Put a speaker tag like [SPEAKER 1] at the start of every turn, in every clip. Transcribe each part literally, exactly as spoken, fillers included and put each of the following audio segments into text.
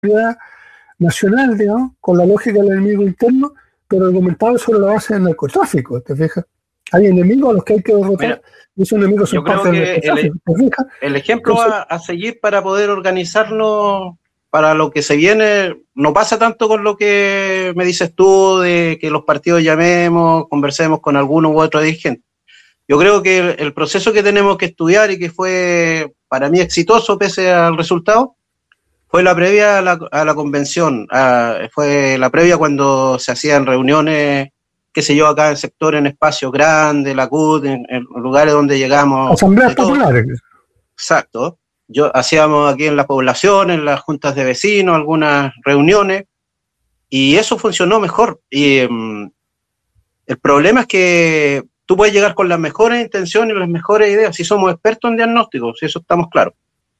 [SPEAKER 1] seguridad nacional, digamos, con la lógica del enemigo interno, pero argumentado sobre la base del narcotráfico, ¿te fijas? Hay enemigos a los que hay que derrotar.
[SPEAKER 2] Mira,
[SPEAKER 1] y esos enemigos son parte del narcotráfico,
[SPEAKER 2] ¿te fijas? El ejemplo Entonces, a, a seguir para poder organizarnos para lo que se viene, no pasa tanto con lo que me dices tú, de que los partidos llamemos, conversemos con alguno u otro dirigente. Yo creo que el, el proceso que tenemos que estudiar y que fue para mí exitoso pese al resultado, fue la previa a la, a la convención, a, fue la previa cuando se hacían reuniones, qué sé yo, acá en sector, en espacios grandes, la C U T, en, en lugares donde llegamos.
[SPEAKER 1] Asambleas populares.
[SPEAKER 2] Exacto. Yo hacíamos aquí en la población, en las juntas de vecinos, algunas reuniones, y eso funcionó mejor. Y um, el problema es que tú puedes llegar con las mejores intenciones y las mejores ideas, si somos expertos en diagnóstico, si eso estamos claros.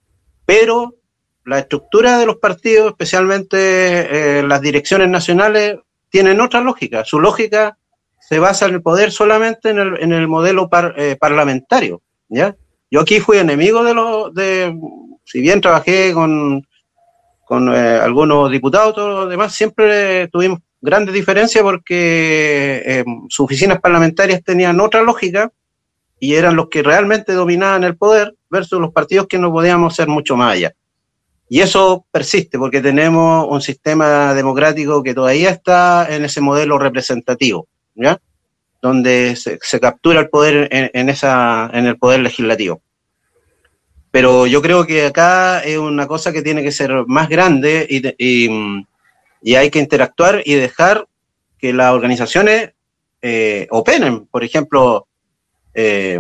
[SPEAKER 2] Pero la estructura de los partidos, especialmente eh, las direcciones nacionales, tienen otra lógica. Su lógica se basa en el poder solamente en el, en el modelo par, eh, parlamentario, ¿ya? Yo aquí fui enemigo de los, de, si bien trabajé con, con eh, algunos diputados, todos los demás, siempre tuvimos grandes diferencias porque eh, sus oficinas parlamentarias tenían otra lógica y eran los que realmente dominaban el poder versus los partidos que no podíamos ser mucho más allá. Y eso persiste porque tenemos un sistema democrático que todavía está en ese modelo representativo, ¿ya? Donde se, se captura el poder en, en, esa, en el poder legislativo. Pero yo creo que acá es una cosa que tiene que ser más grande y, y, y hay que interactuar y dejar que las organizaciones eh, opinen. Por ejemplo, eh,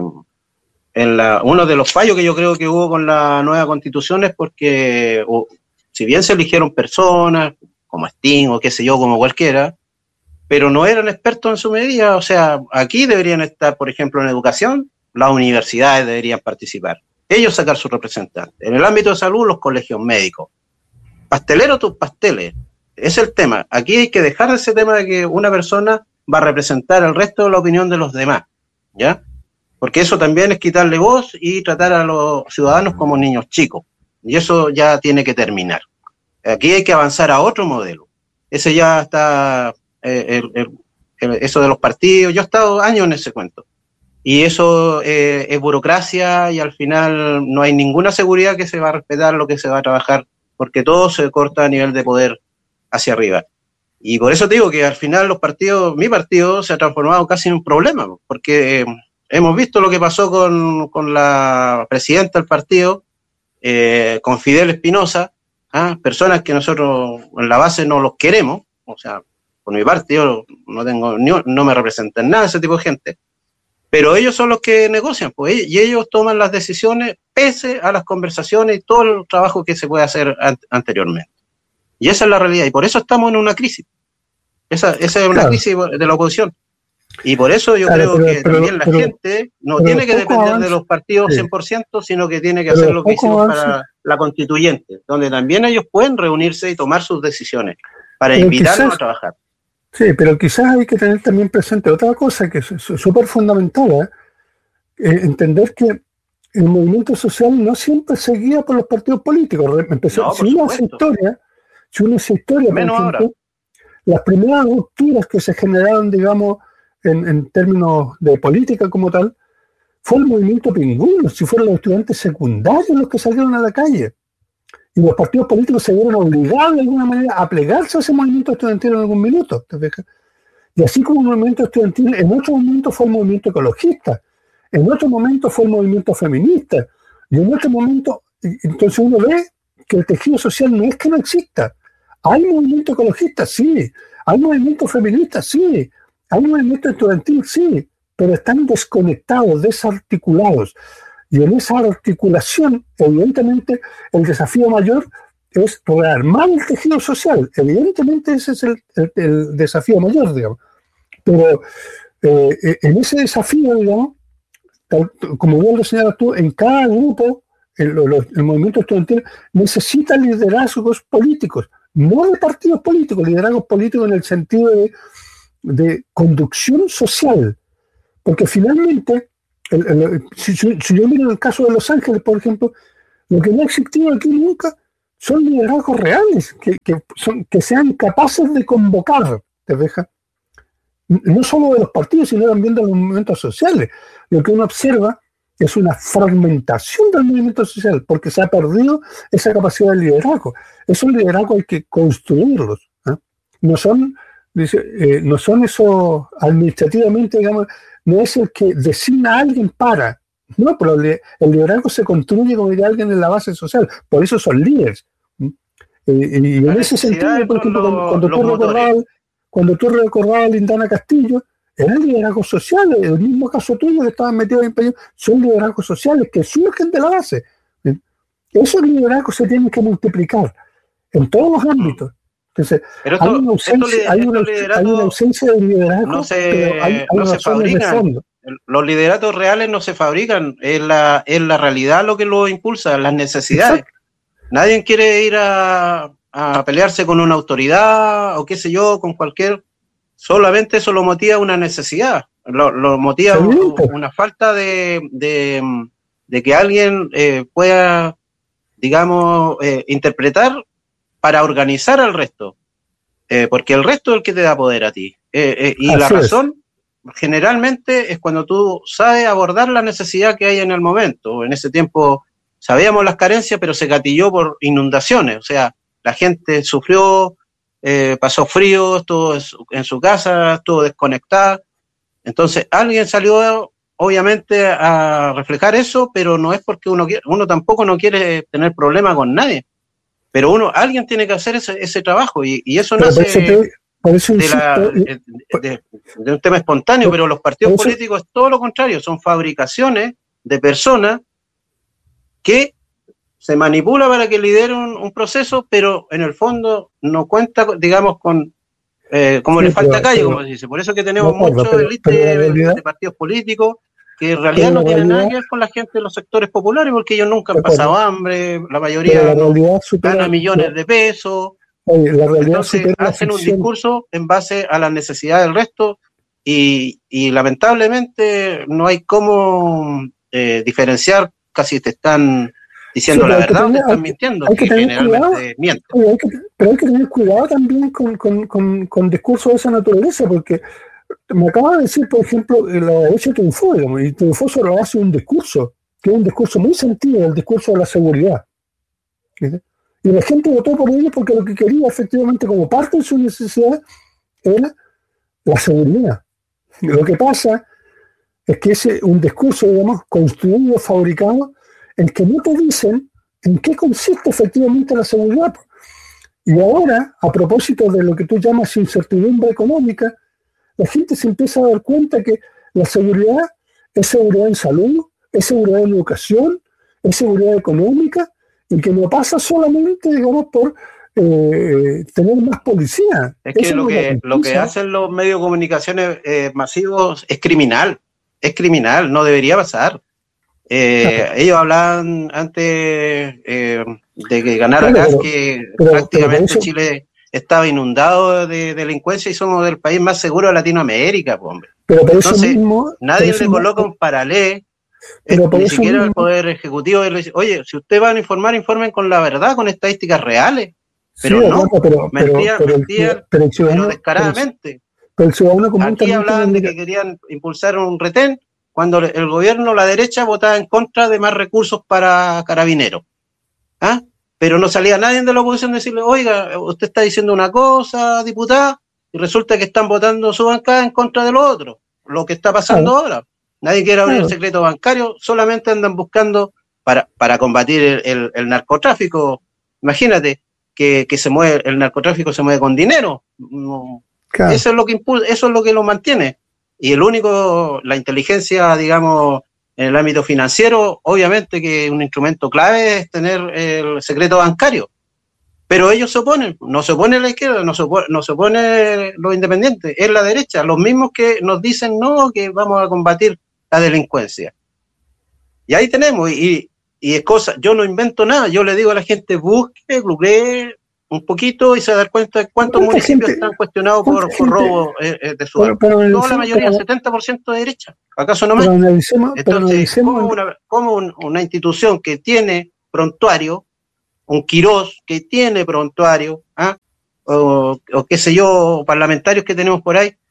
[SPEAKER 2] en la, uno de los fallos que yo creo que hubo con la nueva constitución es porque, o, si bien se eligieron personas, como Sting o qué sé yo, como cualquiera, pero no eran expertos en su medida. O sea, aquí deberían estar, por ejemplo, en educación, las universidades deberían participar, ellos sacar sus representantes. En el ámbito de salud, los colegios médicos. Pastelero tus pasteles. Es el tema. Aquí hay que dejar ese tema de que una persona va a representar el resto de la opinión de los demás, ¿ya? Porque eso también es quitarle voz y tratar a los ciudadanos como niños chicos. Y eso ya tiene que terminar. Aquí hay que avanzar a otro modelo. Ese ya está, eh, el, el, el, eso de los partidos, yo he estado años en ese cuento. Y eso eh, es burocracia y al final no hay ninguna seguridad que se va a respetar lo que se va a trabajar, porque todo se corta a nivel de poder hacia arriba. Y por eso te digo que al final los partidos, mi partido se ha transformado casi en un problema, porque... Eh, hemos visto lo que pasó con, con la presidenta del partido, eh, con Fidel Espinosa, ¿ah? Personas que nosotros en la base no los queremos, o sea, por mi parte yo no tengo ni, no me representan nada ese tipo de gente, pero ellos son los que negocian, pues, y ellos toman las decisiones pese a las conversaciones y todo el trabajo que se puede hacer an- anteriormente. Y esa es la realidad, y por eso estamos en una crisis. Esa, esa es una claro. crisis de la oposición. Y por eso yo claro, creo pero, que pero, también la pero, gente no tiene que depender avance, de los partidos sí. cien por ciento, sino que tiene que pero hacer lo que hicimos avance. Para la constituyente, donde también ellos pueden reunirse y tomar sus decisiones para pero invitarnos quizás, a trabajar.
[SPEAKER 1] Sí, pero quizás hay que tener también presente otra cosa que es súper fundamental, ¿eh? Eh, entender que el movimiento social no siempre se guía por los partidos políticos. Empezó, no, si, uno hace historia, si uno hace historia,
[SPEAKER 2] menos por ejemplo,
[SPEAKER 1] ahora. Las primeras rupturas que se generaron, digamos, En, en términos de política como tal, fue el movimiento pingüino, si fueron los estudiantes secundarios los que salieron a la calle. Y los partidos políticos se vieron obligados de alguna manera a plegarse a ese movimiento estudiantil en algún minuto. ¿Te fijas? Y así como el movimiento estudiantil, en otro momento fue el movimiento ecologista, en otro momento fue el movimiento feminista, y en otro momento, entonces uno ve que el tejido social no es que no exista. Hay movimiento ecologista, sí. Hay movimiento feminista, sí. Hay un movimiento estudiantil, sí, pero están desconectados, desarticulados. Y en esa articulación, evidentemente, el desafío mayor es rearmar el tejido social. Evidentemente ese es el, el, el desafío mayor, digamos. Pero eh, en ese desafío, digamos, tal, como bien lo señalas tú, en cada grupo, el, el, el movimiento estudiantil necesita liderazgos políticos, no de partidos políticos, liderazgos políticos en el sentido de de conducción social, porque finalmente, el, el, si, si yo miro el caso de Los Ángeles, por ejemplo, lo que no ha existido aquí nunca son liderazgos reales, que, que, son, que sean capaces de convocar, ¿te fijas? No solo de los partidos, sino también de los movimientos sociales. Lo que uno observa es una fragmentación del movimiento social, porque se ha perdido esa capacidad de liderazgo. Esos liderazgos hay que construirlos, ¿eh? No son, dice, eh, no son esos administrativamente, digamos, no es el que designa a alguien para. No, pero el, el liderazgo se construye, como diría alguien, en la base social. Por eso son líderes. ¿eh? Y, y en ese sentido, por ejemplo, cuando, cuando, tú recordabas, cuando tú recordabas a Lindana Castillo, eran liderazgos sociales. En el mismo caso tuyo, que estaban metidos en país, son liderazgos sociales que surgen de la base. ¿eh? Esos liderazgos se tienen que multiplicar en todos los ámbitos. Entonces,
[SPEAKER 2] pero esto,
[SPEAKER 1] hay, una ausencia, hay, una, hay una ausencia de liderazgo,
[SPEAKER 2] no se,
[SPEAKER 1] pero hay, hay
[SPEAKER 2] no se fabrican. Los lideratos reales no se fabrican, es la, es la realidad lo que lo impulsa, las necesidades. Exacto. Nadie quiere ir a, a pelearse con una autoridad o qué sé yo, con cualquier... Solamente eso lo motiva una necesidad, lo, lo motiva un, una falta de, de, de que alguien eh, pueda, digamos, eh, interpretar para organizar al resto, eh, porque el resto es el que te da poder a ti. Eh, eh, y Así la razón es. generalmente es cuando tú sabes abordar la necesidad que hay en el momento. En ese tiempo sabíamos las carencias, pero se gatilló por inundaciones, o sea, la gente sufrió... Eh, pasó frío, estuvo en su casa, estuvo desconectada. Entonces alguien salió obviamente a reflejar eso, pero no es porque uno quiere, uno tampoco no quiere tener problema con nadie, pero uno, alguien tiene que hacer ese, ese trabajo y, y eso nace de, la, de, de, de un tema espontáneo, pero los partidos políticos es todo lo contrario, son fabricaciones de personas que se manipula para que lidere un, un proceso, pero en el fondo no cuenta, digamos, con, eh, como sí, le falta pero, calle, pero, como se dice. Por eso que tenemos no, muchos élites de, de partidos políticos que en realidad no tienen nada que ver con la gente de los sectores populares, porque ellos nunca han pasado hambre, la mayoría la supera, gana millones no, de pesos.
[SPEAKER 1] Oye, la
[SPEAKER 2] Entonces hacen un discurso en base a las necesidades del resto y, y lamentablemente no hay cómo eh, diferenciar, casi te están... diciendo sí, la verdad, tener, te están mintiendo,
[SPEAKER 1] hay que, que
[SPEAKER 2] generalmente mienten.
[SPEAKER 1] Hay que, pero hay que tener cuidado también con, con, con, con discursos de esa naturaleza, porque me acaba de decir, por ejemplo, la derecha triunfó, digamos, y triunfó sobre la base de un discurso, que es un discurso muy sentido, el discurso de la seguridad. ¿sí? Y la gente votó por ello porque lo que quería, efectivamente, como parte de su necesidad, era la seguridad. Y lo que pasa es que es un discurso, digamos, construido, fabricado, en que no te dicen en qué consiste efectivamente la seguridad. Y ahora, a propósito de lo que tú llamas incertidumbre económica, la gente se empieza a dar cuenta que la seguridad es seguridad en salud, es seguridad en educación, es seguridad económica, y que no pasa solamente, digamos, por eh, tener más policía.
[SPEAKER 2] Es que, lo que lo que hacen los medios de comunicación eh, masivos es criminal, es criminal, no debería pasar. Eh, ellos hablaban antes eh, de que ganara
[SPEAKER 1] Claro,
[SPEAKER 2] gas,
[SPEAKER 1] pero-
[SPEAKER 2] que
[SPEAKER 1] pero-
[SPEAKER 2] prácticamente
[SPEAKER 1] pero eso-
[SPEAKER 2] Chile estaba inundado de delincuencia y somos del país más seguro de Latinoamérica, pues, hombre.
[SPEAKER 1] Pero por eso
[SPEAKER 2] Entonces,
[SPEAKER 1] mismo...
[SPEAKER 2] Nadie
[SPEAKER 1] por eso
[SPEAKER 2] le
[SPEAKER 1] mismo-
[SPEAKER 2] coloca un paralé,
[SPEAKER 1] Pero
[SPEAKER 2] eh,
[SPEAKER 1] por
[SPEAKER 2] ni
[SPEAKER 1] eso
[SPEAKER 2] siquiera el
[SPEAKER 1] mismo-
[SPEAKER 2] Poder Ejecutivo le dice, oye, si ustedes van a informar, informen con la verdad, con estadísticas reales.
[SPEAKER 1] Sí,
[SPEAKER 2] Pero no,
[SPEAKER 1] Eduardo, pero, pero,
[SPEAKER 2] mentían,
[SPEAKER 1] pero, el-
[SPEAKER 2] mentían,
[SPEAKER 1] pero el
[SPEAKER 2] pero
[SPEAKER 1] ciudadano, pero,
[SPEAKER 2] descaradamente.
[SPEAKER 1] pero el ciudadano común
[SPEAKER 2] Aquí
[SPEAKER 1] también
[SPEAKER 2] hablaban
[SPEAKER 1] tiene
[SPEAKER 2] de
[SPEAKER 1] que-
[SPEAKER 2] que querían impulsar un retén cuando el gobierno, la derecha, votaba en contra de más recursos para carabineros. ¿Ah? Pero no salía nadie de la oposición a decirle, oiga, usted está diciendo una cosa, diputada, y resulta que están votando su bancada en contra de lo otro, lo que está pasando
[SPEAKER 1] Claro.
[SPEAKER 2] ahora. Nadie quiere abrir
[SPEAKER 1] Claro.
[SPEAKER 2] el secreto bancario, solamente andan buscando para, para combatir el, el, el narcotráfico. Imagínate que, que se mueve, el narcotráfico se mueve con dinero. No,
[SPEAKER 1] Claro.
[SPEAKER 2] Eso es lo que impulsa, eso es lo que lo mantiene. Y el único, la inteligencia, digamos, en el ámbito financiero, obviamente que un instrumento clave es tener el secreto bancario. Pero ellos se oponen, no se opone la izquierda, no se opone, no se opone los independientes, es la derecha, los mismos que nos dicen no, que vamos a combatir la delincuencia. Y ahí tenemos, y, y es cosa, yo no invento nada, yo le digo a la gente, busque, google un poquito y se da cuenta de cuántos
[SPEAKER 1] ¿Cuánta
[SPEAKER 2] municipios
[SPEAKER 1] gente-
[SPEAKER 2] están cuestionados por,
[SPEAKER 1] cuánta
[SPEAKER 2] por
[SPEAKER 1] gente-
[SPEAKER 2] robo eh, eh, de su
[SPEAKER 1] Pero, pero
[SPEAKER 2] Toda la
[SPEAKER 1] analicemos-
[SPEAKER 2] mayoría, el
[SPEAKER 1] pero-
[SPEAKER 2] setenta por ciento de derecha. ¿Acaso no más?
[SPEAKER 1] pero analicemos, pero
[SPEAKER 2] Entonces,
[SPEAKER 1] analicemos-
[SPEAKER 2] ¿cómo una, cómo un- una institución que tiene prontuario, un Quirós que tiene prontuario, ¿ah? o, o qué sé yo, parlamentarios que tenemos por ahí,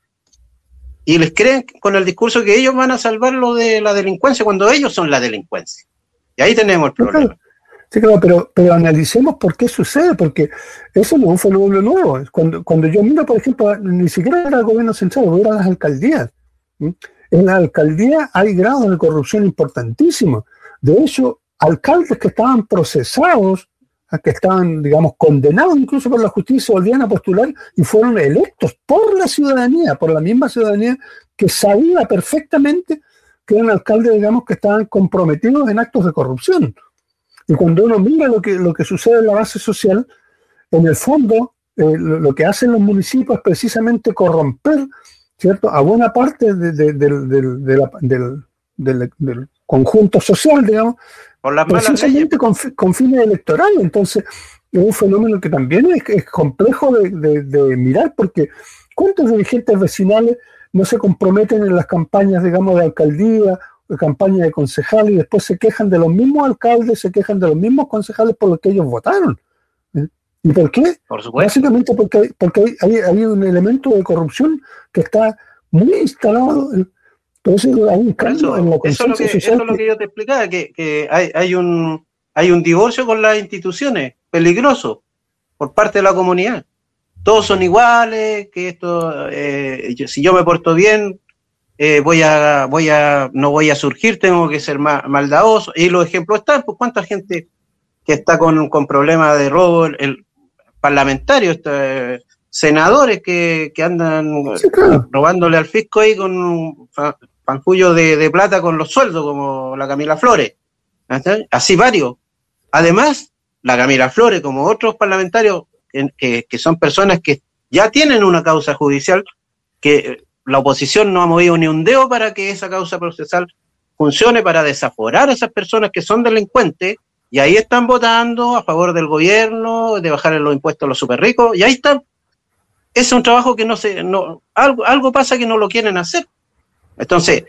[SPEAKER 2] y les creen con el discurso que ellos van a salvarlo de la delincuencia cuando ellos son la delincuencia. Y ahí tenemos el problema.
[SPEAKER 1] Sí, claro, pero, pero analicemos por qué sucede, porque eso no es un fenómeno nuevo. Cuando, cuando yo miro, por ejemplo, ni siquiera era el gobierno central, voy a ir a las alcaldías. ¿sí? En la alcaldía hay grados de corrupción importantísimos. De hecho, alcaldes que estaban procesados, que estaban, digamos, condenados incluso por la justicia, volvían a postular y fueron electos por la ciudadanía, por la misma ciudadanía que sabía perfectamente que eran alcaldes, digamos, que estaban comprometidos en actos de corrupción. Y cuando uno mira lo que, lo que sucede en la base social, en el fondo, eh, lo, lo que hacen los municipios es precisamente corromper, ¿cierto?, a buena parte de, de, de, de, de la, del, del, del conjunto social, digamos,
[SPEAKER 2] por las
[SPEAKER 1] precisamente con, con fines electorales. Entonces, es un fenómeno que también es, es complejo de, de, de mirar, porque ¿cuántos dirigentes vecinales no se comprometen en las campañas, digamos, de alcaldía, de campaña de concejales, y después se quejan de los mismos alcaldes, se quejan de los mismos concejales por los que ellos votaron? ¿Eh? ¿Y por qué?
[SPEAKER 2] Por supuesto.
[SPEAKER 1] Básicamente porque, hay, porque hay, hay, hay un elemento de corrupción que está muy instalado. Entonces hay un cambio en la conciencia social.
[SPEAKER 2] Eso es lo que yo te explicaba, que, que hay, hay, un, hay un divorcio con las instituciones peligroso por parte de la comunidad. Todos son iguales, que esto, eh, yo, si yo me porto bien, Eh, voy a, voy a, no voy a surgir, tengo que ser ma- maldadoso. Y los ejemplos están, pues cuánta gente que está con, con problemas de robo, el, el parlamentario, este, senadores que, que andan sí, claro. robándole al fisco ahí con un fanjullo de, de plata con los sueldos, como la Camila Flores. ¿sí? Así varios. Además, la Camila Flores, como otros parlamentarios, que, que, que son personas que ya tienen una causa judicial, que la oposición no ha movido ni un dedo para que esa causa procesal funcione, para desaforar a esas personas que son delincuentes, y ahí están votando a favor del gobierno, de bajar los impuestos a los super ricos, y ahí están. Es un trabajo que no se... No, algo, algo pasa que no lo quieren hacer. Entonces,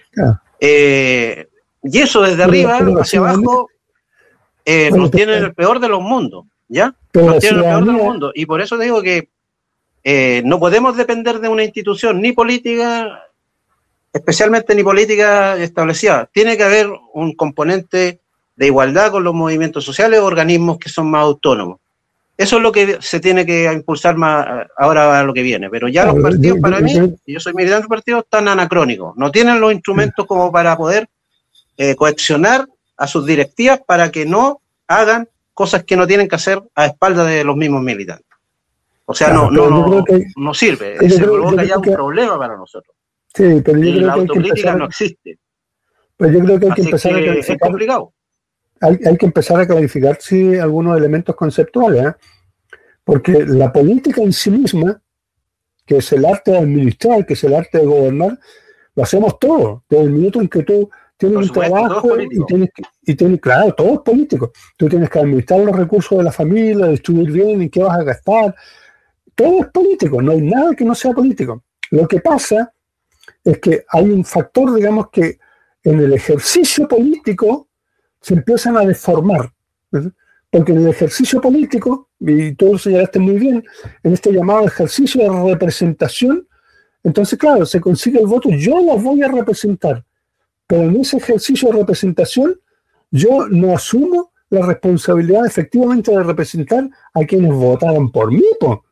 [SPEAKER 2] eh, y eso desde arriba hacia abajo eh, nos tiene el peor de los mundos, ¿ya? Nos tiene el peor de los mundos, y por eso digo que Eh, no podemos depender de una institución ni política, especialmente ni política establecida. Tiene que haber un componente de igualdad con los movimientos sociales o organismos que son más autónomos. Eso es lo que se tiene que impulsar más ahora a lo que viene. Pero ya los partidos, para mí, y yo soy militante de partidos, están anacrónicos. No tienen los instrumentos como para poder eh, coaccionar a sus directivas para que no hagan cosas que no tienen que hacer a espaldas de los mismos militantes. O sea, claro, no, no, no, que, no sirve, se creo, provoca ya un que, problema para nosotros.
[SPEAKER 1] Sí, pero yo
[SPEAKER 2] y
[SPEAKER 1] creo
[SPEAKER 2] la
[SPEAKER 1] que
[SPEAKER 2] autocrítica
[SPEAKER 1] hay que empezar,
[SPEAKER 2] no existe.
[SPEAKER 1] Pero yo creo que hay que
[SPEAKER 2] Así
[SPEAKER 1] empezar
[SPEAKER 2] que
[SPEAKER 1] a clarificar.
[SPEAKER 2] Es complicado.
[SPEAKER 1] Hay, hay que empezar a clarificar sí, algunos elementos conceptuales, ¿eh? Porque la política en sí misma, que es el arte de administrar, que es el arte de gobernar, lo hacemos todos. Desde el minuto en que tú tienes un supuesto, trabajo y tienes, que, y tienes, claro, todo es político. Tú tienes que administrar los recursos de la familia, distribuir bien en qué vas a gastar. Todo es político, no hay nada que no sea político. Lo que pasa es que hay un factor, digamos, que en el ejercicio político se empiezan a deformar. ¿verdad? Porque en el ejercicio político, y tú lo señalaste muy bien, en este llamado ejercicio de representación, entonces, claro, se consigue el voto, yo los voy a representar, pero en ese ejercicio de representación, yo no asumo la responsabilidad efectivamente de representar a quienes votaron por mí, po.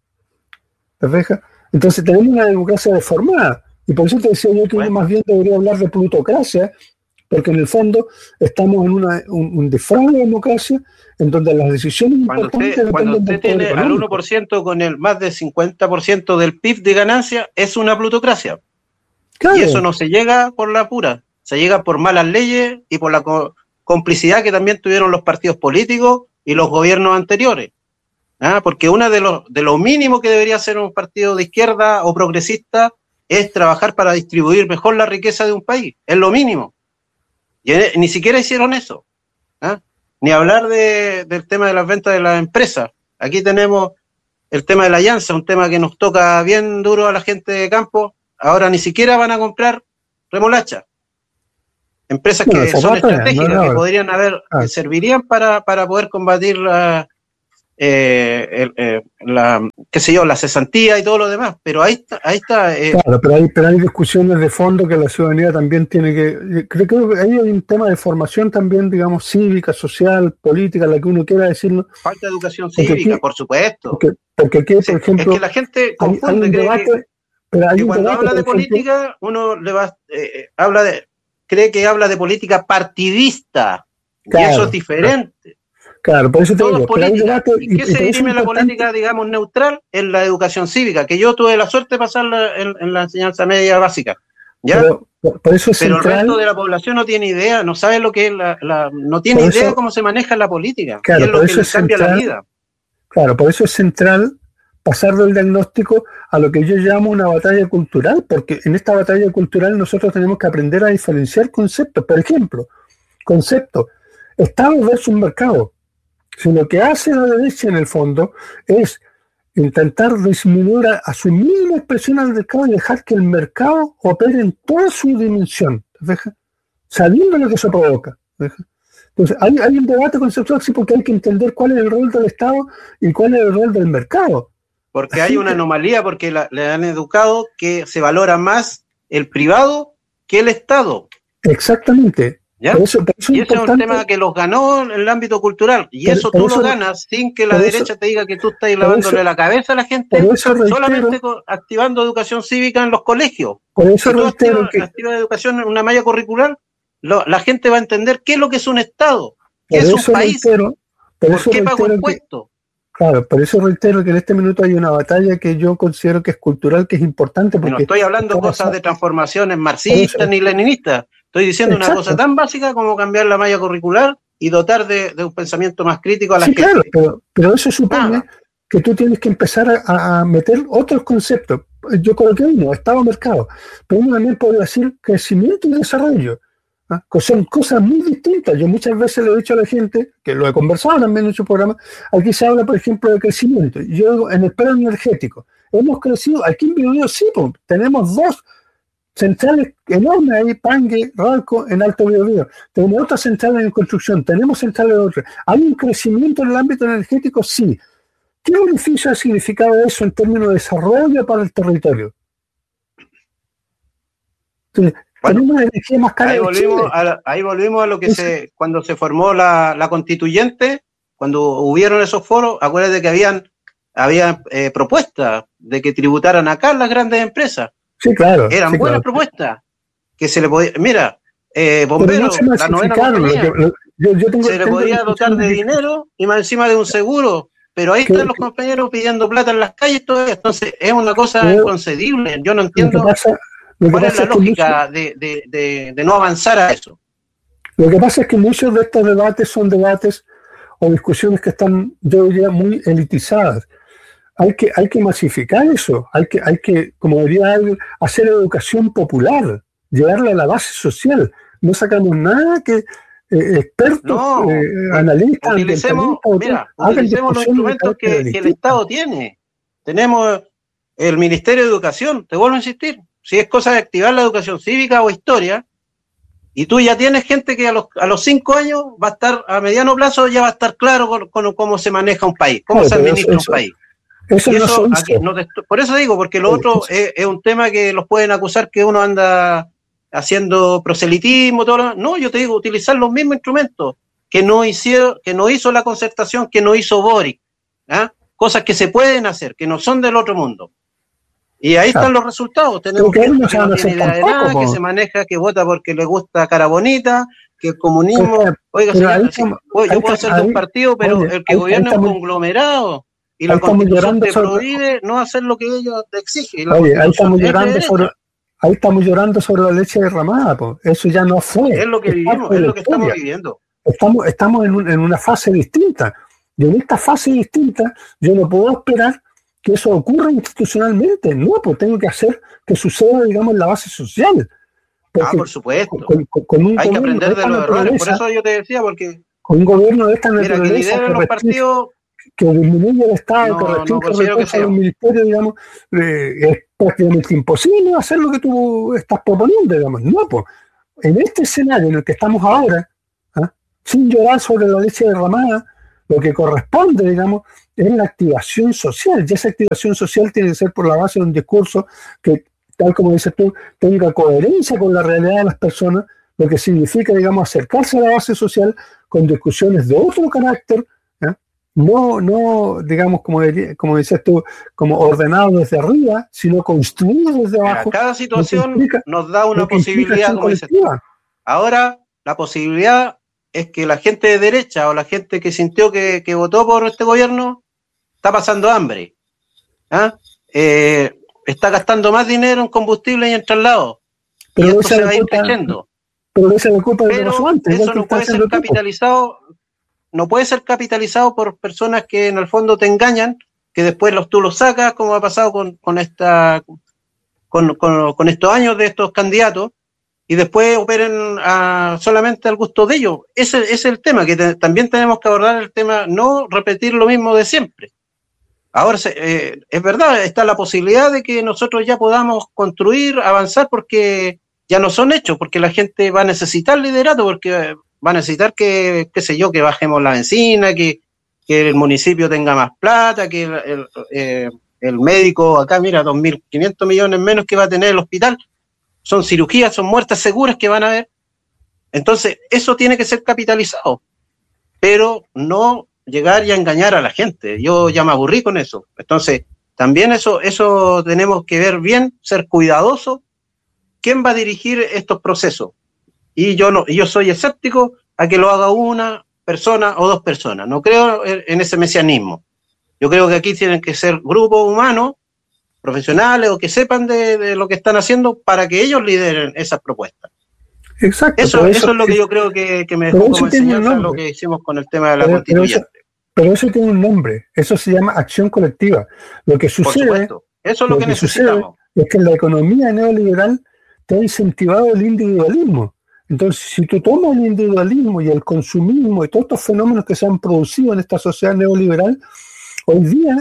[SPEAKER 1] ¿Te fijas? Entonces tenemos una democracia deformada. Y por eso te decía yo que bueno. uno más bien debería hablar de plutocracia, porque en el fondo estamos en una, un, un disfraz de democracia en donde las decisiones
[SPEAKER 2] cuando
[SPEAKER 1] importantes
[SPEAKER 2] usted, cuando usted tiene al uno por ciento con el más del cincuenta por ciento del P I B de ganancia, es una plutocracia. Claro. Y eso no se llega por la pura, se llega por malas leyes y por la co- complicidad que también tuvieron los partidos políticos y los gobiernos anteriores. ¿Ah? Porque una de los de lo mínimo que debería hacer un partido de izquierda o progresista es trabajar para distribuir mejor la riqueza de un país, es lo mínimo. Y ni siquiera hicieron eso. ¿Ah? Ni hablar de, del tema de las ventas de las empresas. Aquí tenemos el tema de la llanza, un tema que nos toca bien duro a la gente de campo. Ahora ni siquiera van a comprar remolacha. Empresas que no, son estratégicas, no, no, que podrían haber, ah. que servirían para, para poder combatir la, eh, el, eh, la, qué sé yo, la cesantía y todo lo demás, pero ahí está, ahí está. Eh.
[SPEAKER 1] Claro, pero hay, pero hay discusiones de fondo que la ciudadanía también tiene que, creo, creo que ahí hay un tema de formación también, digamos, cívica, social, política, la que uno quiera decirlo.
[SPEAKER 2] Falta de educación cívica, aquí, por supuesto.
[SPEAKER 1] Porque, porque aquí,
[SPEAKER 2] sí,
[SPEAKER 1] por ejemplo,
[SPEAKER 2] es que la gente confunde,
[SPEAKER 1] hay, hay un debate,
[SPEAKER 2] que,
[SPEAKER 1] pero hay
[SPEAKER 2] que
[SPEAKER 1] un
[SPEAKER 2] cuando
[SPEAKER 1] debate,
[SPEAKER 2] habla de política, ejemplo, uno le va, eh, habla de, cree que habla de política partidista, claro, y eso es diferente.
[SPEAKER 1] Claro, por eso te
[SPEAKER 2] Todo
[SPEAKER 1] digo,
[SPEAKER 2] es política.
[SPEAKER 1] Debate,
[SPEAKER 2] ¿Y qué y se dirime la política, digamos, neutral? En la educación cívica, que yo tuve la suerte de pasarla en, en la enseñanza media básica. ¿Ya?
[SPEAKER 1] Pero, por eso es
[SPEAKER 2] Pero
[SPEAKER 1] central,
[SPEAKER 2] el resto de la población no tiene idea, no sabe lo que es la, la no tiene idea
[SPEAKER 1] eso,
[SPEAKER 2] cómo se maneja la política.
[SPEAKER 1] Claro,
[SPEAKER 2] y es lo que les cambia central, la vida.
[SPEAKER 1] Claro, por eso es central pasar del diagnóstico a lo que yo llamo una batalla cultural, porque en esta batalla cultural nosotros tenemos que aprender a diferenciar conceptos. Por ejemplo, concepto, Estado versus mercado. Si lo que hace la derecha en el fondo es intentar disminuir a, a su mínima expresión al mercado y dejar que el mercado opere en toda su dimensión, ¿ves? Sabiendo lo que eso provoca. ¿ves? Entonces, hay, hay un debate conceptual, sí, porque hay que entender cuál es el rol del Estado y cuál es el rol del mercado.
[SPEAKER 2] Porque
[SPEAKER 1] Así
[SPEAKER 2] hay una
[SPEAKER 1] que,
[SPEAKER 2] anomalía, porque la, le han educado que se valora más el privado que el Estado.
[SPEAKER 1] Exactamente.
[SPEAKER 2] ¿Ya?
[SPEAKER 1] Por eso, por eso
[SPEAKER 2] y ese es un tema que los ganó en el ámbito cultural. Y
[SPEAKER 1] por,
[SPEAKER 2] eso
[SPEAKER 1] por
[SPEAKER 2] tú
[SPEAKER 1] eso,
[SPEAKER 2] lo ganas sin que la derecha
[SPEAKER 1] eso,
[SPEAKER 2] te diga que tú estás lavándole
[SPEAKER 1] eso,
[SPEAKER 2] la cabeza a la gente,
[SPEAKER 1] reitero,
[SPEAKER 2] solamente activando educación cívica en los colegios.
[SPEAKER 1] Por eso
[SPEAKER 2] si tú
[SPEAKER 1] reitero
[SPEAKER 2] activas,
[SPEAKER 1] que,
[SPEAKER 2] activas educación en una malla curricular, lo, la gente va a entender qué es lo que es un Estado, qué es un país,
[SPEAKER 1] reitero, por,
[SPEAKER 2] por
[SPEAKER 1] eso
[SPEAKER 2] qué pago impuestos.
[SPEAKER 1] Claro, por eso reitero que en este minuto hay una batalla que yo considero que es cultural, que es importante. Porque
[SPEAKER 2] no estoy hablando cosas de transformaciones marxistas ni leninistas. Estoy diciendo Exacto. una cosa tan básica como cambiar la malla curricular y dotar de, de un pensamiento más crítico a la
[SPEAKER 1] sí,
[SPEAKER 2] gente.
[SPEAKER 1] Claro, pero, pero eso supone
[SPEAKER 2] Nada.
[SPEAKER 1] que tú tienes que empezar a, a meter otros conceptos. Yo coloqué uno, Estado-mercado, pero uno también puede decir crecimiento y desarrollo. ¿Ah? Son cosas muy distintas. Yo muchas veces le he dicho a la gente, que lo he conversado también en muchos programas, aquí se habla, por ejemplo, de crecimiento. Yo digo, en el plano energético, hemos crecido, aquí en Biobío sí, pues, tenemos dos centrales enormes ahí, Pangue, Ralco, en Alto Biobío. Tenemos otras centrales en construcción, tenemos centrales de otras. ¿Hay un crecimiento en el ámbito energético? Sí. ¿Qué beneficio ha significado eso en términos de desarrollo para el territorio? Entonces,
[SPEAKER 2] bueno,
[SPEAKER 1] tenemos una energía más cara
[SPEAKER 2] ahí,
[SPEAKER 1] de
[SPEAKER 2] volvimos
[SPEAKER 1] Chile.
[SPEAKER 2] a, ahí volvimos a lo que
[SPEAKER 1] es,
[SPEAKER 2] se cuando se formó la, la constituyente, cuando hubieron esos foros, acuérdate que habían, había eh, propuestas de que tributaran acá las grandes empresas.
[SPEAKER 1] Sí, claro.
[SPEAKER 2] Eran
[SPEAKER 1] sí,
[SPEAKER 2] buenas
[SPEAKER 1] claro.
[SPEAKER 2] propuestas. Que se le podía. Mira, eh, bomberos,
[SPEAKER 1] no
[SPEAKER 2] la novena compañía,
[SPEAKER 1] lo que, lo, yo, yo tengo,
[SPEAKER 2] se le
[SPEAKER 1] tengo
[SPEAKER 2] podía dotar de dinero y más encima de un seguro. Pero ahí están los compañeros pidiendo plata en las calles todavía. Entonces es una cosa pero, inconcebible. Yo no entiendo
[SPEAKER 1] lo que pasa, lo que
[SPEAKER 2] cuál
[SPEAKER 1] pasa
[SPEAKER 2] es la
[SPEAKER 1] es
[SPEAKER 2] lógica
[SPEAKER 1] mucho,
[SPEAKER 2] de, de, de, de no avanzar a eso.
[SPEAKER 1] Lo que pasa es que muchos de estos debates son debates o discusiones que están, yo diría, muy elitizadas. Hay que, hay que masificar eso, hay que, hay que, como diría alguien, hacer educación popular, llevarla a la base social. No sacamos nada que eh, expertos,
[SPEAKER 2] no,
[SPEAKER 1] eh, analistas,
[SPEAKER 2] utilicemos, mira, utilicemos los instrumentos que, que el Estado tiene. Tenemos el Ministerio de Educación, te vuelvo a insistir, si es cosa de activar la educación cívica o historia, y tú ya tienes gente que a los, a los cinco años va a estar, a mediano plazo ya va a estar claro con, con cómo se maneja un país, cómo claro, se administra eso, un país.
[SPEAKER 1] Eso
[SPEAKER 2] y
[SPEAKER 1] no
[SPEAKER 2] eso, aquí, no, por eso digo, porque lo otro es, es un tema que los pueden acusar que uno anda haciendo proselitismo, todo lo, no, yo te digo, utilizar los mismos instrumentos que no hicieron, que no hizo la concertación, que no hizo Boric, ¿ah? Cosas que se pueden hacer, que no son del otro mundo. Y ahí están los resultados. Tenemos
[SPEAKER 1] que
[SPEAKER 2] gente
[SPEAKER 1] no
[SPEAKER 2] que no tiene idea de nada, que se maneja, que vota porque le gusta cara bonita, que el comunismo,
[SPEAKER 1] pero,
[SPEAKER 2] oiga,
[SPEAKER 1] pero
[SPEAKER 2] señor,
[SPEAKER 1] ahí,
[SPEAKER 2] sí, oye, yo puedo ser de un partido, pero
[SPEAKER 1] oye,
[SPEAKER 2] el que
[SPEAKER 1] ahí,
[SPEAKER 2] gobierna
[SPEAKER 1] ahí
[SPEAKER 2] es un conglomerado. Y la Constitución te sobre... prohíbe no hacer lo que ellos te exigen.
[SPEAKER 1] Oye, ahí estamos llorando sobre, ahí estamos llorando sobre la leche derramada, pues. Eso ya no fue.
[SPEAKER 2] Es lo que
[SPEAKER 1] es
[SPEAKER 2] vivimos, es lo que estamos viviendo.
[SPEAKER 1] Estamos, estamos en, un, en una fase distinta. Y en esta fase distinta, yo no puedo esperar que eso ocurra institucionalmente. No, pues tengo que hacer que suceda, digamos, en la base social.
[SPEAKER 2] Porque ah, por supuesto.
[SPEAKER 1] Con, con, con un
[SPEAKER 2] Hay que aprender de, de los errores. Por eso yo te decía, porque...
[SPEAKER 1] Con un gobierno de esta
[SPEAKER 2] naturaleza... Mira, que lideren los partidos...
[SPEAKER 1] que disminuye el Estado,
[SPEAKER 2] no,
[SPEAKER 1] que restringe
[SPEAKER 2] no
[SPEAKER 1] el recurso del ministerio, digamos, eh, es prácticamente imposible hacer lo que tú estás proponiendo, digamos. No, pues, en este escenario en el que estamos ahora, ¿eh? sin llorar sobre la leche derramada, lo que corresponde, digamos, es la activación social, y esa activación social tiene que ser por la base de un discurso que, tal como dices tú, tenga coherencia con la realidad de las personas, lo que significa, digamos, acercarse a la base social con discusiones de otro carácter, ¿eh? no, no, digamos, como, como dices tú, como ordenado desde arriba, sino construido desde abajo.
[SPEAKER 2] Cada situación implica, nos da una posibilidad, como dices tú. Ahora, la posibilidad es que la gente de derecha o la gente que sintió que, que votó por este gobierno está pasando hambre. ¿Ah? Eh, está gastando más dinero en combustible y en traslado.
[SPEAKER 1] Pero
[SPEAKER 2] y esto se va a ir creciendo.
[SPEAKER 1] Pero esa es la culpa de
[SPEAKER 2] Pero
[SPEAKER 1] lo antes,
[SPEAKER 2] eso no puede ser capitalizado, no puede ser capitalizado por personas que en el fondo te engañan, que después los, tú los sacas, como ha pasado con, con esta con, con, con estos años de estos candidatos, y después operen a, solamente al gusto de ellos. Ese, ese es el tema, que te, también tenemos que abordar el tema, no repetir lo mismo de siempre. Ahora, eh, es verdad, está la posibilidad de que nosotros ya podamos construir, avanzar, porque ya no son hechos, porque la gente va a necesitar liderato, porque va a necesitar que, qué sé yo, que bajemos la benzina, que, que el municipio tenga más plata, que el, el, eh, el médico, acá mira, dos mil quinientos millones menos que va a tener el hospital, son cirugías, son muertes seguras que van a haber. Entonces, eso tiene que ser capitalizado, pero no llegar y a engañar a la gente. Yo ya me aburrí con eso. Entonces, también eso, eso tenemos que ver bien, ser cuidadosos. ¿Quién va a dirigir estos procesos? Y yo no, yo soy escéptico a que lo haga una persona o dos personas. No creo en ese mesianismo. Yo creo que aquí tienen que ser grupos humanos, profesionales o que sepan de, de lo que están haciendo para que ellos lideren esas propuestas.
[SPEAKER 1] Exacto.
[SPEAKER 2] Eso, eso, eso es lo que yo creo que, que me dejó como enseñanza lo que hicimos con el tema de la
[SPEAKER 1] pero,
[SPEAKER 2] constituyente.
[SPEAKER 1] Pero eso, pero eso tiene un nombre, eso se llama acción colectiva. Lo que sucede,
[SPEAKER 2] Por supuesto, eso es lo, lo que, que necesitamos.
[SPEAKER 1] Es que la economía neoliberal te ha incentivado el individualismo. Entonces, si tú tomas el individualismo y el consumismo y todos estos fenómenos que se han producido en esta sociedad neoliberal, hoy día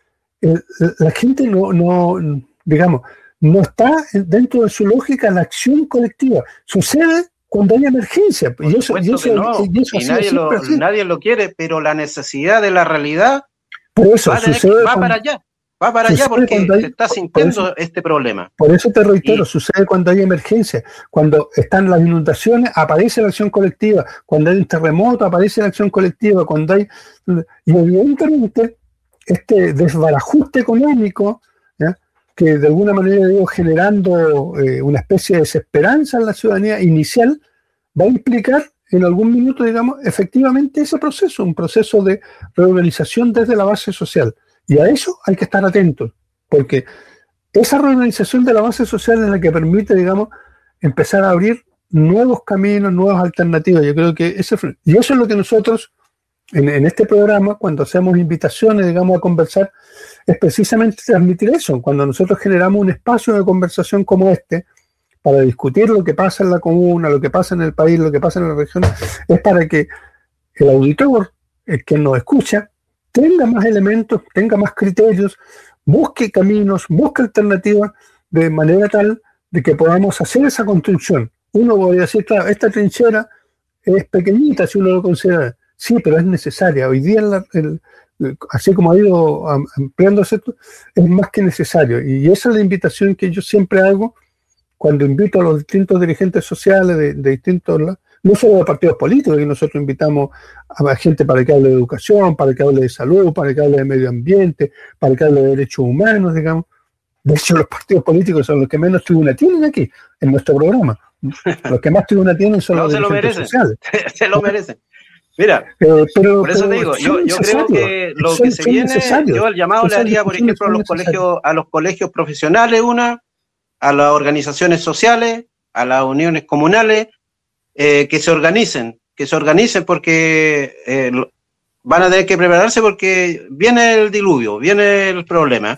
[SPEAKER 1] el, la gente no, no, digamos, no está dentro de su lógica la acción colectiva. Sucede cuando hay emergencia.
[SPEAKER 2] Por y eso, y eso, no. y eso y nadie, lo, nadie lo quiere, pero la necesidad de la realidad
[SPEAKER 1] por eso,
[SPEAKER 2] va,
[SPEAKER 1] sucede
[SPEAKER 2] va
[SPEAKER 1] cuando,
[SPEAKER 2] para allá. Va para allá porque hay, se está sintiendo
[SPEAKER 1] eso,
[SPEAKER 2] este problema.
[SPEAKER 1] Por eso te reitero, y, sucede cuando hay emergencia. Cuando están las inundaciones, aparece la acción colectiva. Cuando hay un terremoto, aparece la acción colectiva. Cuando hay... Y evidentemente, este desbarajuste económico, ¿ya?, que de alguna manera digo, generando eh, una especie de desesperanza en la ciudadanía inicial, va a implicar en algún minuto, digamos, efectivamente ese proceso, un proceso de reorganización desde la base social. Y a eso hay que estar atentos, porque esa reorganización de la base social es la que permite, digamos, empezar a abrir nuevos caminos, nuevas alternativas. Yo creo que ese, y eso es lo que nosotros, en, en este programa, cuando hacemos invitaciones, digamos, a conversar, es precisamente transmitir eso. Cuando nosotros generamos un espacio de conversación como este, para discutir lo que pasa en la comuna, lo que pasa en el país, lo que pasa en la región, es para que el auditor, el que nos escucha, tenga más elementos, tenga más criterios, busque caminos, busque alternativas, de manera tal de que podamos hacer esa construcción. Uno podría decir, claro, esta trinchera es pequeñita si uno lo considera, sí, pero es necesaria. Hoy día, el, el, así como ha ido ampliándose esto, es más que necesario. Y esa es la invitación que yo siempre hago cuando invito a los distintos dirigentes sociales de, de distintos, no solo de partidos políticos, que nosotros invitamos a gente para que hable de educación, para que hable de salud, para que hable de medio ambiente, para que hable de derechos humanos, digamos. De hecho, los partidos políticos son los que menos tribuna tienen aquí, en nuestro programa. Los que más tribuna tienen son no, los dirigentes sociales.
[SPEAKER 2] Se lo merecen. Mira,
[SPEAKER 1] eh, pero,
[SPEAKER 2] por eso
[SPEAKER 1] pero
[SPEAKER 2] te digo, yo, yo creo que lo
[SPEAKER 1] son,
[SPEAKER 2] que se viene, yo el llamado le haría, por ejemplo, a los colegios, a los colegios profesionales, una, a las organizaciones sociales, a las uniones comunales, eh, que se organicen, que se organicen porque eh, van a tener que prepararse porque viene el diluvio, viene el problema.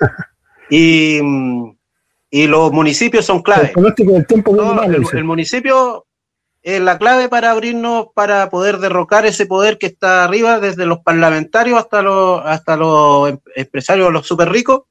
[SPEAKER 2] y, y los municipios son clave.
[SPEAKER 1] El pronóstico del tiempo
[SPEAKER 2] no, el, el municipio es la clave para abrirnos, para poder derrocar ese poder que está arriba, desde los parlamentarios hasta los, hasta los empresarios, los súper ricos.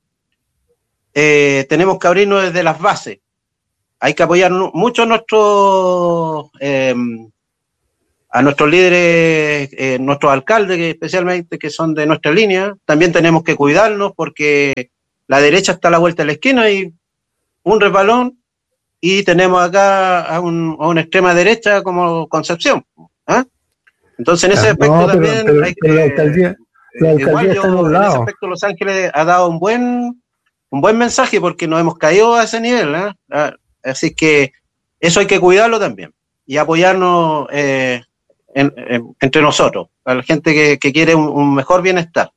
[SPEAKER 2] Eh, tenemos que abrirnos desde las bases. Hay que apoyar mucho nuestros eh, a nuestros líderes, eh, nuestros alcaldes, que especialmente que son de nuestra línea. También tenemos que cuidarnos porque la derecha está a la vuelta de la esquina y un resbalón y tenemos acá a, un, a una extrema derecha como Concepción. ¿eh? Entonces en ese
[SPEAKER 1] Ah,
[SPEAKER 2] aspecto
[SPEAKER 1] no, pero,
[SPEAKER 2] también
[SPEAKER 1] pero,
[SPEAKER 2] hay que...
[SPEAKER 1] pero la alcaldía, la alcaldía
[SPEAKER 2] igual
[SPEAKER 1] está en
[SPEAKER 2] yo,
[SPEAKER 1] un
[SPEAKER 2] en
[SPEAKER 1] lado.
[SPEAKER 2] ese aspecto Los Ángeles ha dado un buen, un buen mensaje porque no hemos caído a ese nivel. ¿eh? Ah, así que eso hay que cuidarlo también y apoyarnos eh, en, en, entre nosotros, a la gente que, que quiere un, un mejor bienestar.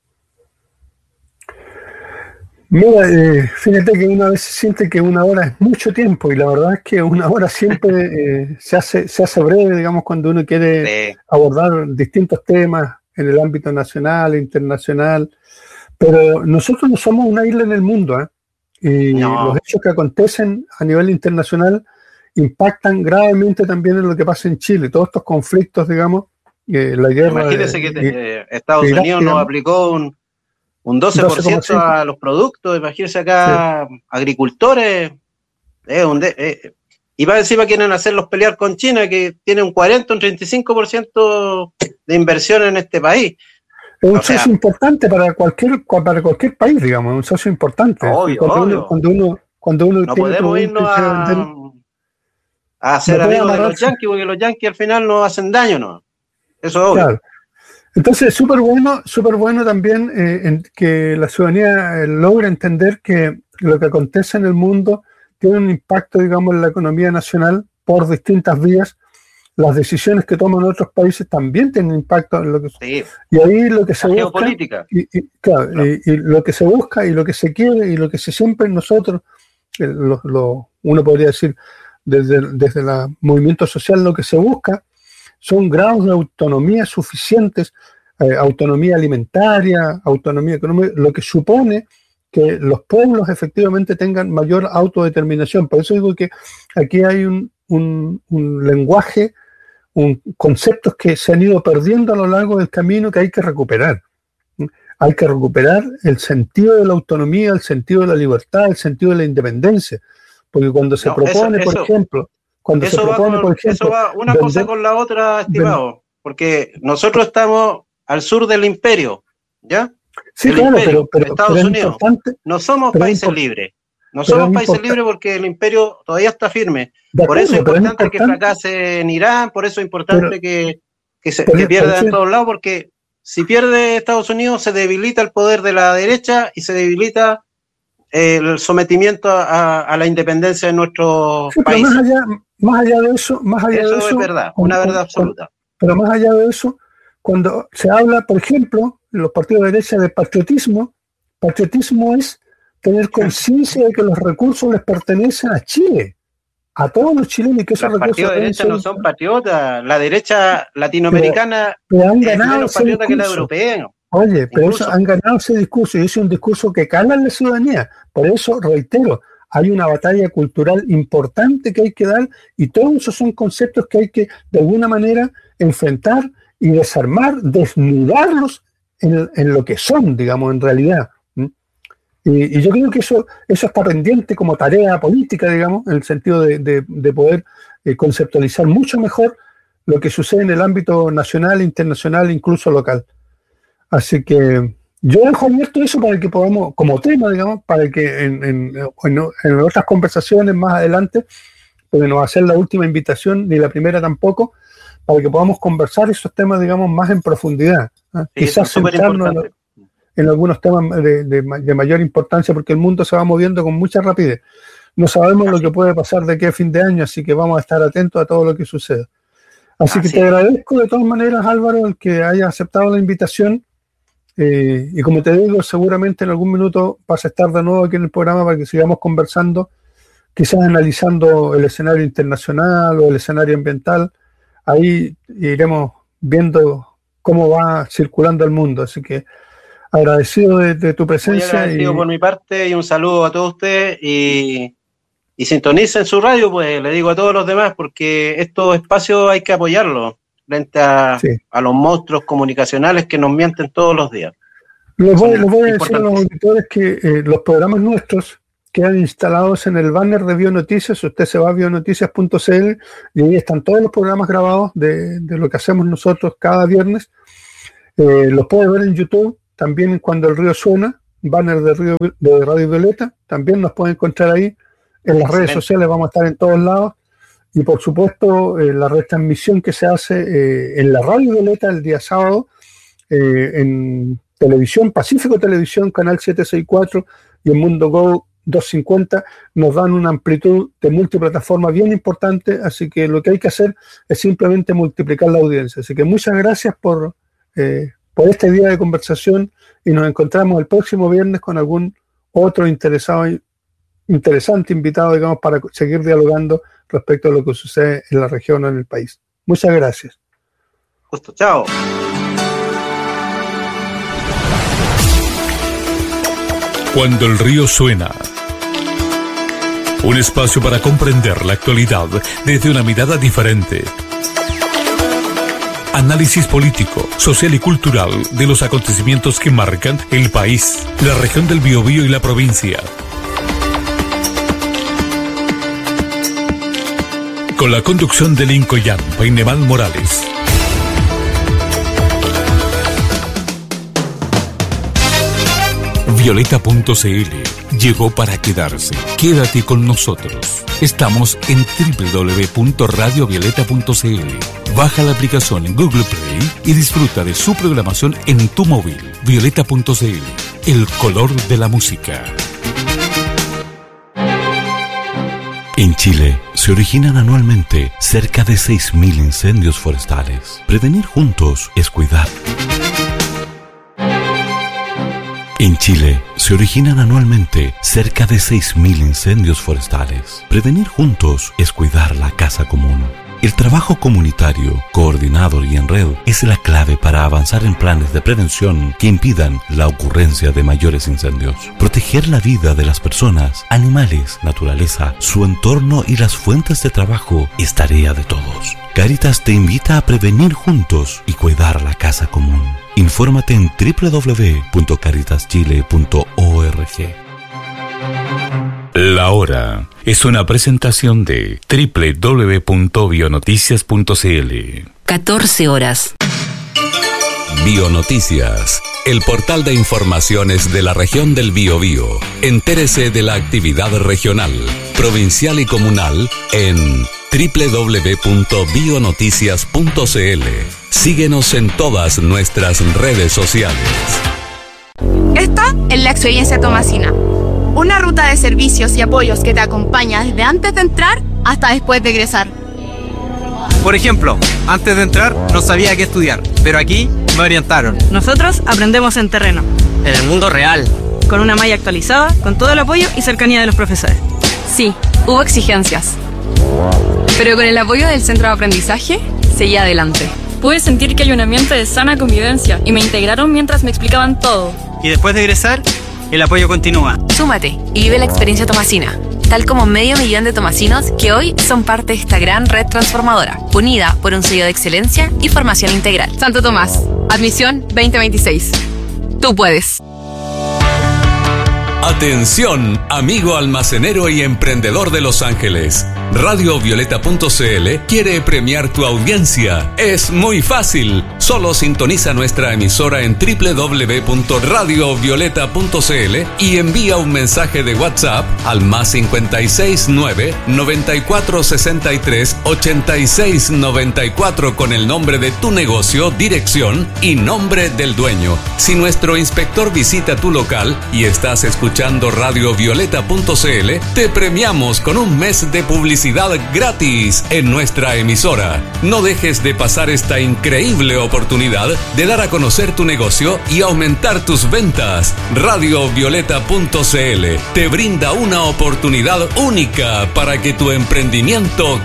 [SPEAKER 1] Mira, eh, fíjate que una vez se siente que una hora es mucho tiempo y la verdad es que una hora siempre eh, se hace se hace breve, digamos, cuando uno quiere
[SPEAKER 2] Sí.
[SPEAKER 1] abordar distintos temas en el ámbito nacional, internacional, pero nosotros no somos una isla en el mundo, ¿eh? Y
[SPEAKER 2] No.
[SPEAKER 1] los hechos que acontecen a nivel internacional impactan gravemente también en lo que pasa en Chile. Todos estos conflictos, digamos, eh, la guerra.
[SPEAKER 2] Imagínense que
[SPEAKER 1] de,
[SPEAKER 2] eh, Estados
[SPEAKER 1] de Irak,
[SPEAKER 2] Unidos
[SPEAKER 1] digamos,
[SPEAKER 2] nos aplicó un, un doce por ciento a los productos. Imagínense acá, sí. agricultores. Eh, un de, eh, y más encima quieren hacerlos pelear con China, que tiene un cuarenta, un treinta y cinco por ciento de inversión en este país.
[SPEAKER 1] Es un
[SPEAKER 2] o sea,
[SPEAKER 1] socio importante para cualquier para cualquier país, digamos, un socio importante.
[SPEAKER 2] Obvio,
[SPEAKER 1] cuando,
[SPEAKER 2] obvio.
[SPEAKER 1] Uno, cuando uno cuando uno
[SPEAKER 2] no
[SPEAKER 1] tiene
[SPEAKER 2] podemos irnos a, a ser
[SPEAKER 1] no
[SPEAKER 2] amigos de los yanquis, porque los yanquis al final nos hacen daño, ¿no? Eso es obvio.
[SPEAKER 1] Claro. Entonces, súper bueno, súper bueno también eh, en que la ciudadanía eh, logre entender que lo que acontece en el mundo tiene un impacto, digamos, en la economía nacional por distintas vías. Las decisiones que toman otros países también tienen impacto en lo que
[SPEAKER 2] sí.
[SPEAKER 1] Y ahí lo que se
[SPEAKER 2] la
[SPEAKER 1] busca
[SPEAKER 2] geopolítica.
[SPEAKER 1] Y, y, claro,
[SPEAKER 2] claro.
[SPEAKER 1] Y, y lo que se busca y lo que se quiere y lo que se siempre nosotros, eh, lo, lo, uno podría decir desde, desde el movimiento social, lo que se busca son grados de autonomía suficientes, eh, autonomía alimentaria, autonomía económica, lo que supone que los pueblos efectivamente tengan mayor autodeterminación. Por eso digo que aquí hay un, un, un lenguaje, un, conceptos que se han ido perdiendo a lo largo del camino que hay que recuperar. Hay que recuperar el sentido de la autonomía, el sentido de la libertad, el sentido de la independencia. Porque cuando se no, propone, eso, por eso, ejemplo, cuando
[SPEAKER 2] eso
[SPEAKER 1] se propone,
[SPEAKER 2] con,
[SPEAKER 1] por ejemplo...
[SPEAKER 2] Eso va una vender, cosa con la otra, estimado, porque nosotros estamos al sur del imperio, ¿ya?
[SPEAKER 1] Sí,
[SPEAKER 2] el
[SPEAKER 1] claro,
[SPEAKER 2] imperio,
[SPEAKER 1] pero, pero
[SPEAKER 2] Estados
[SPEAKER 1] pero
[SPEAKER 2] Unidos. No somos países libres. No somos países libres porque el imperio todavía está firme.
[SPEAKER 1] Acuerdo,
[SPEAKER 2] por eso es importante,
[SPEAKER 1] es importante
[SPEAKER 2] que fracase en Irán, por eso es importante pero, que, que, se,
[SPEAKER 1] pero,
[SPEAKER 2] que pierda
[SPEAKER 1] pero,
[SPEAKER 2] en todos lados, porque si pierde Estados Unidos se debilita el poder de la derecha y se debilita el sometimiento a, a la independencia de nuestro
[SPEAKER 1] sí,
[SPEAKER 2] país.
[SPEAKER 1] Más allá, más allá de eso, más allá
[SPEAKER 2] eso
[SPEAKER 1] de eso,
[SPEAKER 2] es verdad, una
[SPEAKER 1] con,
[SPEAKER 2] verdad absoluta.
[SPEAKER 1] Con, pero más allá de eso, cuando se habla, por ejemplo, en los partidos de derecha de patriotismo, patriotismo es tener conciencia de que los recursos les pertenecen a Chile, a todos los chilenos, y que esos
[SPEAKER 2] los
[SPEAKER 1] recursos
[SPEAKER 2] partidos de derecha no son patriotas, la derecha latinoamericana
[SPEAKER 1] pero, pero han
[SPEAKER 2] es
[SPEAKER 1] ganado
[SPEAKER 2] menos patriota que la europea.
[SPEAKER 1] Oye, pero
[SPEAKER 2] Incluso,
[SPEAKER 1] eso, han ganado ese discurso y ese es un discurso que cala en la ciudadanía. Por eso, reitero, hay una batalla cultural importante que hay que dar y todos esos son conceptos que hay que, de alguna manera, enfrentar y desarmar, desnudarlos en, en lo que son, digamos, en realidad. Y, y yo creo que eso, eso está pendiente como tarea política, digamos, en el sentido de, de, de poder eh, conceptualizar mucho mejor lo que sucede en el ámbito nacional, internacional, incluso local. Así que yo dejo abierto eso para que podamos, como tema, digamos, para que en, en, en, en otras conversaciones más adelante, porque no va a ser la última invitación, ni la primera tampoco, para que podamos conversar esos temas, digamos, más en profundidad. ¿eh?
[SPEAKER 2] Sí,
[SPEAKER 1] Quizás centrarnos en, en algunos temas de, de, de mayor importancia, porque el mundo se va moviendo con mucha rapidez. No sabemos así lo que puede pasar de aquí a fin de año, así que vamos a estar atentos a todo lo que suceda. Así, así que te agradezco de todas maneras, Álvaro, el que haya aceptado la invitación. Eh, y como te digo, seguramente en algún minuto vas a estar de nuevo aquí en el programa para que sigamos conversando, quizás analizando el escenario internacional o el escenario ambiental. Ahí iremos viendo cómo va circulando el mundo. Así que agradecido de, de tu presencia.
[SPEAKER 2] Muy agradecido y, por mi parte y un saludo a todos ustedes y, y sintonicen su radio, pues le digo a todos los demás, porque estos espacios hay que apoyarlos frente a, sí. a los monstruos comunicacionales que nos mienten todos los días.
[SPEAKER 1] Les voy, les voy a decir a los auditores que eh, los programas nuestros, quedan instalados en el banner de Bionoticias. Usted se va a bionoticias punto c l y ahí están todos los programas grabados de, de lo que hacemos nosotros cada viernes. Eh, los puede ver en YouTube, también Cuando el Río Suena, banner de, Río, de Radio Violeta, también nos puede encontrar ahí. En las redes sociales vamos a estar en todos lados. Y por supuesto, eh, la retransmisión que se hace eh, en la Radio Violeta el día sábado, eh, en televisión, Pacífico Televisión, canal setecientos sesenta y cuatro, y en Mundo Go doscientos cincuenta, nos dan una amplitud de multiplataforma bien importante, así que lo que hay que hacer es simplemente multiplicar la audiencia. Así que muchas gracias por, eh, por este día de conversación, y nos encontramos el próximo viernes con algún otro interesado, interesante invitado, digamos, para seguir dialogando respecto a lo que sucede en la región o en el país. Muchas gracias.
[SPEAKER 2] Justo, chao.
[SPEAKER 3] Cuando el río suena. Un espacio para comprender la actualidad desde una mirada diferente. Análisis político, social y cultural de los acontecimientos que marcan el país, la región del Biobío y la provincia. Con la conducción de Lincoln Painemal Morales. Violeta punto c l llegó para quedarse. Quédate con nosotros. Estamos en doble u doble u doble u punto radio violeta punto c l. Baja la aplicación en Google Play y disfruta de su programación en tu móvil. Violeta punto c l, el color de la música. En Chile se originan anualmente cerca de seis mil incendios forestales. Prevenir juntos es cuidar. En Chile se originan anualmente cerca de seis mil incendios forestales. Prevenir juntos es cuidar la casa común. El trabajo comunitario, coordinado y en red es la clave para avanzar en planes de prevención que impidan la ocurrencia de mayores incendios. Proteger la vida de las personas, animales, naturaleza, su entorno y las fuentes de trabajo es tarea de todos. Cáritas te invita a prevenir juntos y cuidar la casa común. Infórmate en doble u doble u doble u punto caritas chile punto org. La Hora es una presentación de doble u doble u doble u punto bionoticias punto c l.
[SPEAKER 4] catorce horas.
[SPEAKER 5] Bionoticias, el portal de informaciones de la región del Biobío. Entérese de la actividad regional, provincial y comunal en doble u doble u doble u punto bionoticias punto c l. Síguenos en todas nuestras redes sociales.
[SPEAKER 6] Esta es la experiencia tomasina. Una ruta de servicios y apoyos que te acompaña desde antes de entrar hasta después de egresar.
[SPEAKER 7] Por ejemplo, antes de entrar no sabía qué estudiar, pero aquí me orientaron.
[SPEAKER 8] Nosotros aprendemos en terreno.
[SPEAKER 7] En el mundo real.
[SPEAKER 8] Con una malla actualizada, con todo el apoyo y cercanía de los profesores.
[SPEAKER 9] Sí, hubo exigencias. Pero con el apoyo del centro de aprendizaje, seguí adelante.
[SPEAKER 10] Pude sentir que hay un ambiente de sana convivencia y me integraron mientras me explicaban todo.
[SPEAKER 7] Y después de egresar, el apoyo continúa.
[SPEAKER 9] Súmate y vive la experiencia tomasina, tal como medio millón de tomasinos que hoy son parte de esta gran red transformadora, unida por un sello de excelencia y formación integral. Santo Tomás, admisión veinte veintiséis. Tú puedes.
[SPEAKER 5] Atención, amigo almacenero y emprendedor de Los Ángeles. Radio Violeta punto c l quiere premiar tu audiencia. Es muy fácil. Solo sintoniza nuestra emisora en doble u doble u doble u punto radio violeta punto c l y envía un mensaje de WhatsApp al más cincuenta y seis nueve, noventa y cuatro sesenta y tres, ochenta y seis noventa y cuatro con el nombre de tu negocio, dirección y nombre del dueño. Si nuestro inspector visita tu local y estás escuchando Radio Violeta punto c l, te premiamos con un mes de publicidad gratis en nuestra emisora. No dejes de pasar esta increíble oportunidad de dar a conocer tu negocio y aumentar tus ventas. Radio Violeta punto c l te brinda una oportunidad única para que tu emprendimiento